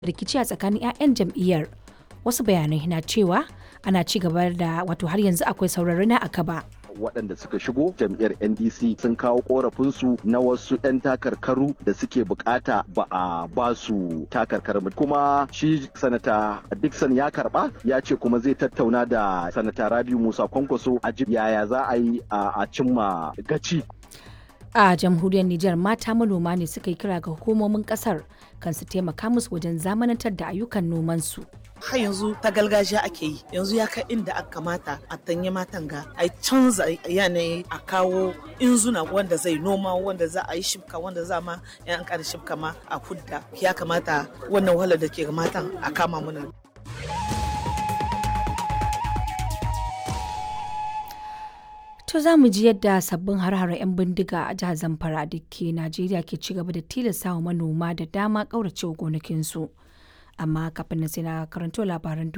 rikici a tsakanin 'ya'yan jam'iyyar. Wasu bayanai na cewa ana ci gaba da har yanzu akwai saurari na akaba. Waɗanda suka shigo jam'iyyar NDC sun kawo korafinsu na wasu 'yan takarkaru da suke bukata ba a ba su takarkar kuma shi sanata Dixon ya karba ya ce kuma zai tattauna da sanata Rabiu Musa Kwankwaso a ji yaya za a yi a cimma gaci. A jamhuriyar Nijar mata manoma ne suka yi kira ga hukumomin kasar kan su taimaka musu wajen zamanantar da ayyukan nomansu. Har yanzu ta gargajiya ake yi, yanzu ya kai inda aka kamata a tanye matan ga a canza yanayi a kawo inzuna wanda zai noma wanda za a yi shibka wanda za ma yan ƙara shibka ma a hudda. Ya kamata wannan wahalar da ke ga matan a kama mana. To za mu ji yadda sabbin har-haren 'yan bindiga a jihar Zamfara da ke Najeriya ke ci gaba da tilasta wa manoma da dama ƙauracewa gonakinsu. Amma kafin na sai na karanto labaran